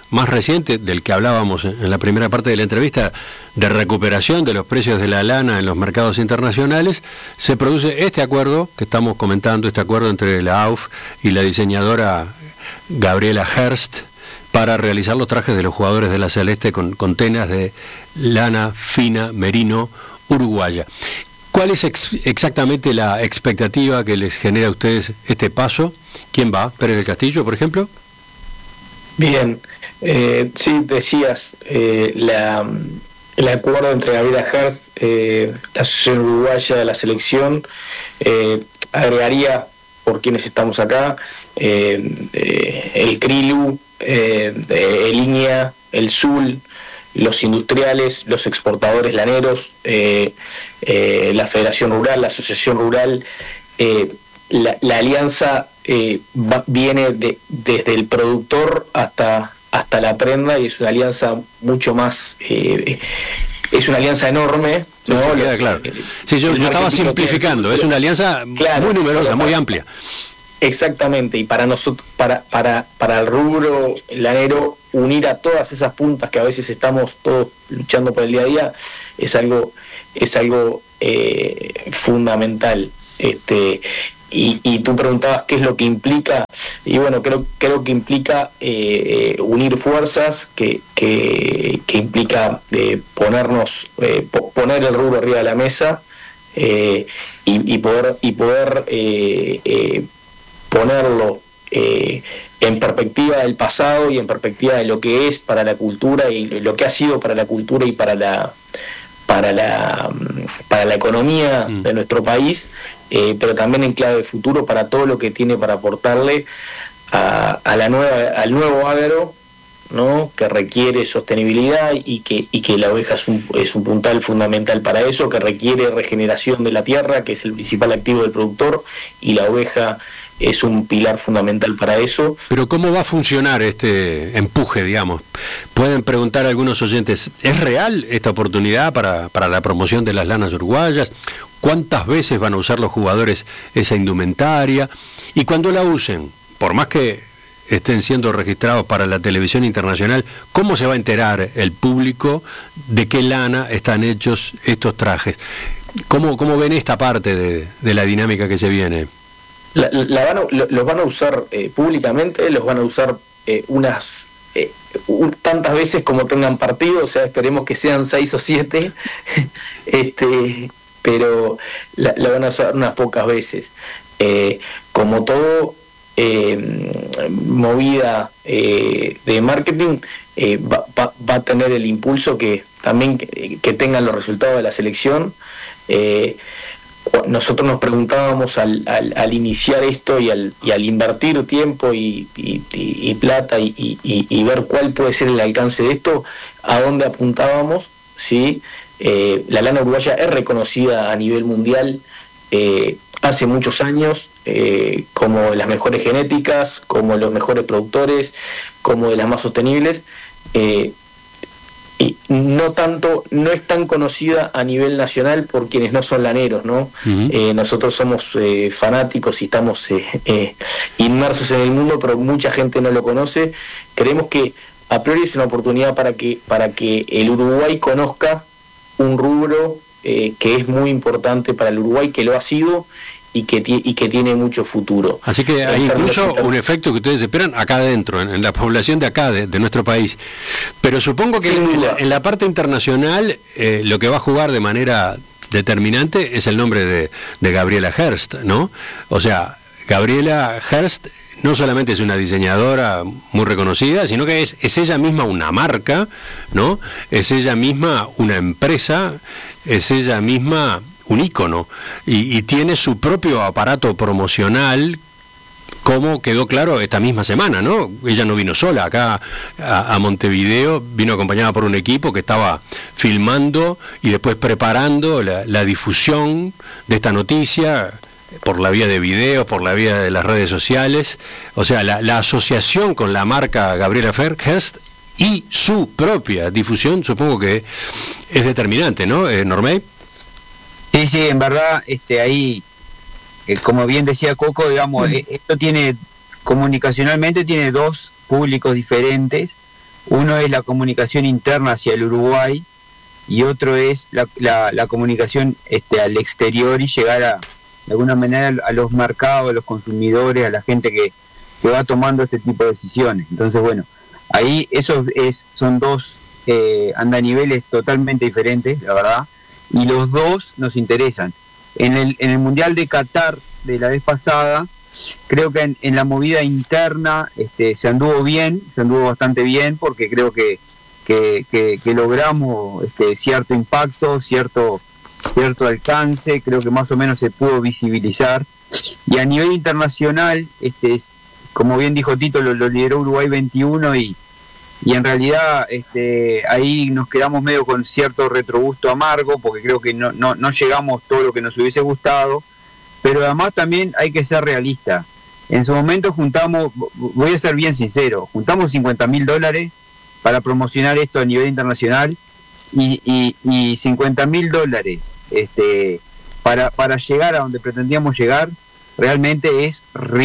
más reciente, del que hablábamos en la primera parte de la entrevista, de recuperación de los precios de la lana en los mercados internacionales, se produce este acuerdo que estamos comentando, este acuerdo entre la AUF y la diseñadora Gabriela Hearst, para realizar los trajes de los jugadores de la Celeste con tenas de lana fina merino uruguaya. ¿Cuál es exactamente la expectativa que les genera a ustedes este paso? ¿Quién va? ¿Pérez del Castillo, por ejemplo? Bien, sí, decías, el acuerdo entre Gabriela Hearst, la Asociación Uruguaya de la Selección, agregaría, por quienes estamos acá, el CRILU, el INEA, el SUL, los industriales, los exportadores laneros, la Federación Rural, la Asociación Rural. La alianza viene desde el productor hasta la prenda, y es una alianza mucho más, es una alianza enorme, ¿no? Claro. Sí, yo estaba simplificando, es una alianza muy numerosa, muy amplia. Exactamente, y para nosotros, para el rubro lanero, unir a todas esas puntas que a veces estamos todos luchando por el día a día es algo fundamental. Y tú preguntabas qué es lo que implica, y bueno, creo que implica unir fuerzas, que implica poner el rubro arriba de la mesa, y poder ponerlo en perspectiva del pasado y en perspectiva de lo que es para la cultura y lo que ha sido para la cultura y para la economía de nuestro país, pero también en clave de futuro para todo lo que tiene para aportarle al nuevo agro, ¿no? Que requiere sostenibilidad y que la oveja es un puntal fundamental para eso, que requiere regeneración de la tierra, que es el principal activo del productor, y la oveja es un pilar fundamental para eso. Pero ¿cómo va a funcionar este empuje, digamos? Pueden preguntar a algunos oyentes, ¿es real esta oportunidad para la promoción de las lanas uruguayas? ¿Cuántas veces van a usar los jugadores esa indumentaria? Y cuando la usen, por más que estén siendo registrados para la televisión internacional, ¿cómo se va a enterar el público de qué lana están hechos estos trajes? ¿Cómo ven esta parte de la dinámica que se viene? Los van a usar públicamente, los van a usar tantas veces como tengan partido, o sea, esperemos que sean 6 o 7, pero la van a usar unas pocas veces. Como todo movida de marketing, va a tener el impulso que también que tengan los resultados de la selección. Nosotros nos preguntábamos al iniciar esto y al invertir tiempo y plata y ver cuál puede ser el alcance de esto, a dónde apuntábamos, ¿sí? La lana uruguaya es reconocida a nivel mundial hace muchos años, como las mejores genéticas, como los mejores productores, como de las más sostenibles. Y no es tan conocida a nivel nacional por quienes no son laneros, ¿no? Uh-huh. Nosotros somos fanáticos y estamos inmersos en el mundo, pero mucha gente no lo conoce. Creemos que a priori es una oportunidad para que el Uruguay conozca un rubro que es muy importante para el Uruguay, que lo ha sido y que tiene mucho futuro. Así que hay incluso un efecto que ustedes esperan acá adentro, en la población de acá, de nuestro país. Pero supongo que en la parte internacional lo que va a jugar de manera determinante es el nombre de Gabriela Hearst, ¿no? O sea, Gabriela Hearst no solamente es una diseñadora muy reconocida, sino que es ella misma una marca, ¿no? Es ella misma una empresa, es ella misma un ícono, y tiene su propio aparato promocional, como quedó claro esta misma semana, ¿no? Ella no vino sola acá a Montevideo, vino acompañada por un equipo que estaba filmando y después preparando la difusión de esta noticia por la vía de videos, por la vía de las redes sociales. O sea, la asociación con la marca Gabriela Hearst y su propia difusión, supongo que es determinante, ¿no, Normey? Sí, en verdad, ahí, como bien decía Coco, digamos, esto tiene, comunicacionalmente tiene dos públicos diferentes, Uno es la comunicación interna hacia el Uruguay y otro es la comunicación al exterior y llegar de alguna manera a los mercados, a los consumidores, a la gente que va tomando este tipo de decisiones. Entonces, bueno, ahí son dos andaniveles totalmente diferentes, la verdad, y los dos nos interesan. En el Mundial de Qatar de la vez pasada, creo que en la movida interna se anduvo bastante bien, porque creo que logramos cierto impacto, cierto alcance, creo que más o menos se pudo visibilizar. Y a nivel internacional, como bien dijo Tito, lo lideró Uruguay 21 y en realidad ahí nos quedamos medio con cierto retrogusto amargo, porque creo que no llegamos todo lo que nos hubiese gustado, pero además también hay que ser realista. En su momento juntamos, voy a ser bien sincero, juntamos $50.000 para promocionar esto a nivel internacional y $50.000 para llegar a donde pretendíamos llegar realmente es